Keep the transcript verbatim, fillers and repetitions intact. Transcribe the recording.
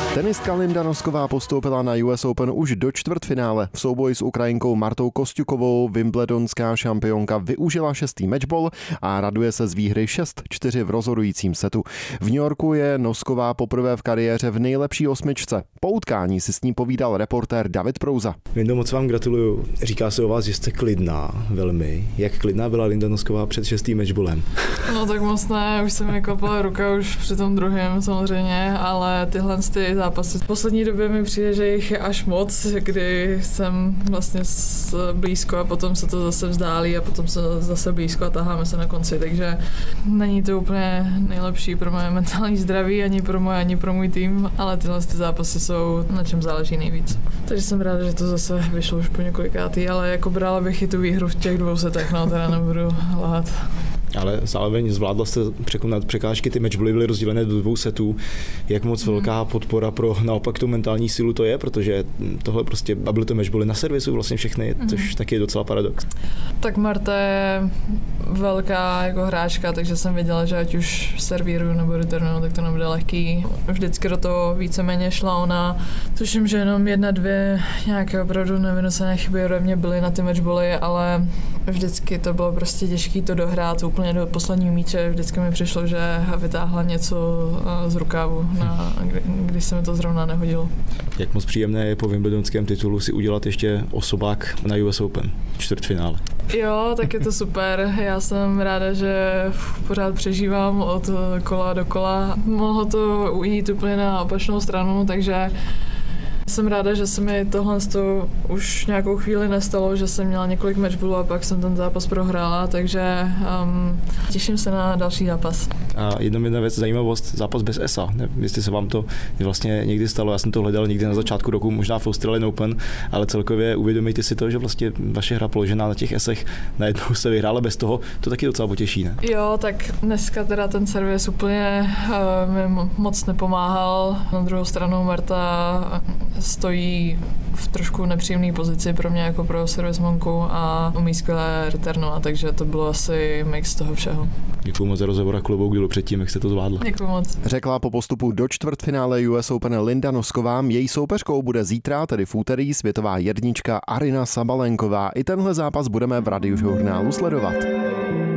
Tenistka Linda Nosková postoupila na U S Open už do čtvrtfinále. V souboji s Ukrajinkou Martou Kostjukovou wimbledonská šampionka využila šestý matchball a raduje se z výhry šest čtyři v rozhodujícím setu. V New Yorku je Nosková poprvé v kariéře v nejlepší osmičce. Po utkání si s ní povídal reportér David Prouza. Lindo, moc vám gratuluju. Říká se o vás, že jste klidná velmi. Jak klidná byla Linda Nosková před šestým matchballem? No tak moc ne, už se mi kopala ruka už při tom druhém samozřejmě, ale tyhle ty zápasy v poslední době mi přijde, že jich je až moc, kdy jsem vlastně blízko a potom se to zase vzdálí a potom se zase blízko a taháme se na konci, takže není to úplně nejlepší pro moje mentální zdraví, ani pro moje, ani pro můj tým, ale tyhle ty zápasy jsou na čem záleží nejvíc. Takže jsem ráda, že to zase vyšlo už po několikátý, ale jako brala bych i tu výhru v těch dvou setech, no teda nebudu lhát. Ale zároveň zvládla jste překonat překážky, ty matchbally byly rozdělené do dvou setů. Jak moc hmm. velká podpora pro naopak tu mentální sílu to je, protože tohle prostě, a byly to matchbally na servisu vlastně všechny, hmm. což taky je docela paradox. Tak Marta je velká jako hráčka, takže jsem věděla, že ať už servíru nebo returnu, tak to nebude lehký. Vždycky do toho víceméně šla ona. Tuším, že jenom jedna, dvě nějaké opravdu nevynucené chyby ode mě byly na ty matchbally, ale vždycky to bylo prostě těžké to dohrát úplně do posledního míče. Vždycky mi přišlo, že vytáhla něco z rukávu, na, když se mi to zrovna nehodilo. Jak moc příjemné je po wimbledonském titulu si udělat ještě osobák na U S Open, čtvrtfinále? Jo, tak je to super. Já jsem ráda, že pořád přežívám od kola do kola. Mohlo to ujít úplně na opačnou stranu, takže jsem ráda, že se mi tohle už nějakou chvíli nestalo, že jsem měla několik matchballů a pak jsem ten zápas prohrála, takže um, těším se na další zápas. A jedna jedna věc, zajímavost, zápas bez esa. Nevím, jestli se vám to vlastně někdy stalo, já jsem to hledal někdy na začátku roku, možná v Australian Open, ale celkově uvědomíte si to, že vlastně vaše hra položená na těch esech najednou se vyhrála bez toho, to taky docela potěší, ne? Jo, tak dneska teda ten servis úplně uh, mi moc nepomáhal. Na druhou stranu Marta stojí v trošku nepříjemné pozici pro mě jako pro servismonku a umí skvěle returnovat, takže to bylo asi mix toho všeho. Děkuji moc za rozhovor a klobouk dolů předtím, jak jste to zvládla. Děkuji moc. Řekla po postupu do čtvrtfinále U S Open Linda Nosková. Její soupeřkou bude zítra, tedy v úterý, světová jednička Aryna Sabalenková. I tenhle zápas budeme v Radiožurnálu sledovat.